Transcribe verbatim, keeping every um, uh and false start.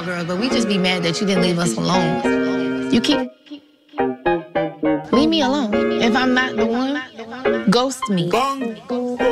all girls, but we just be mad that you didn't leave us alone. You keep... Leave me alone. If I'm not the one, ghost me.